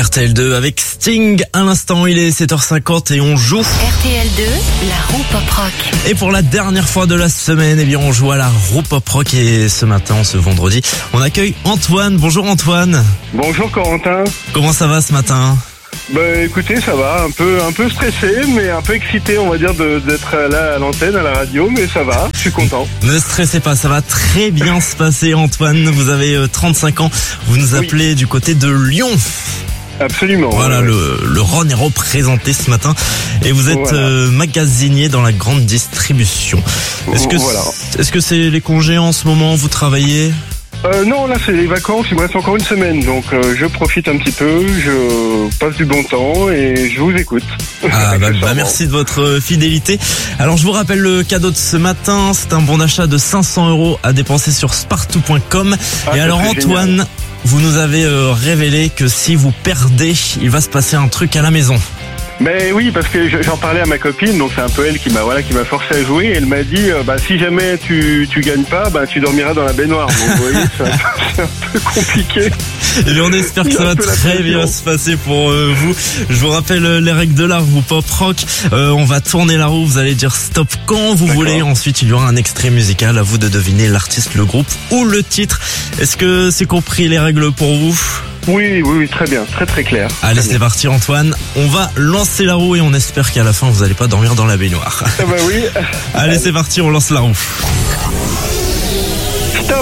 RTL2 avec Sting. À l'instant, il est 7h50 et on joue. RTL2, la roue pop rock. Et pour la dernière fois de la semaine, on joue à la roue pop rock. Et ce matin, ce vendredi, on accueille Antoine. Bonjour Antoine. Bonjour Corentin. Comment ça va ce matin ? Écoutez, ça va, un peu stressé, mais un peu excité, on va dire, d'être là à l'antenne, à la radio, mais ça va, je suis content. Ne stressez pas, ça va très bien se passer Antoine. Vous avez 35 ans, vous nous appelez du côté de Lyon. Absolument. Voilà, ouais. le Rhône est représenté ce matin et vous êtes magasinier dans la grande distribution. Est-ce que c'est les congés en ce moment, vous travaillez ? Non, là c'est les vacances, il me reste encore une semaine, donc je profite un petit peu, je passe du bon temps et je vous écoute. Merci de votre fidélité. Alors je vous rappelle le cadeau de ce matin, c'est un bon d'achat de 500 € à dépenser sur spartou.com. Et alors Antoine, génial. Vous nous avez révélé que si vous perdez, il va se passer un truc à la maison. Mais oui, parce que j'en parlais à ma copine, donc c'est un peu elle qui m'a forcé à jouer. Et elle m'a dit, si jamais tu gagnes pas, tu dormiras dans la baignoire. Donc vous voyez, c'est un peu compliqué. Et bien on espère que ça va très bien se passer pour vous. Je vous rappelle les règles de la roue pop rock. On va tourner la roue, vous allez dire stop quand vous voulez. Ensuite il y aura un extrait musical, à vous de deviner l'artiste, le groupe ou le titre. Est-ce que c'est compris les règles pour vous ? Oui, très bien, très clair. Allez, c'est parti Antoine, on va lancer la roue et on espère qu'à la fin vous n'allez pas dormir dans la baignoire. Oui. Allez, c'est parti, on lance la roue.